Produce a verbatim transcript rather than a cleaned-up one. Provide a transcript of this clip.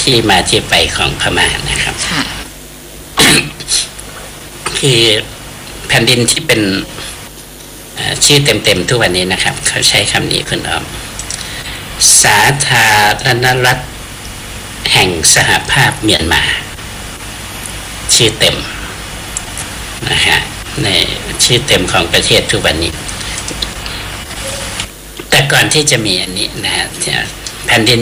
ที่มาที่ไปของพม่านะครับคือแผ่นดินที่เป็นชื่อเต็มๆทุกวันนี้นะครับเขาใช้คำนี้คุณอ้อมสาธารณรัฐแห่งสหภาพเมียนมาชื่อเต็มนะฮะในชื่อเต็มของประเทศทุกวันนี้แต่ก่อนที่จะมีอันนี้นะฮะแผ่นดิน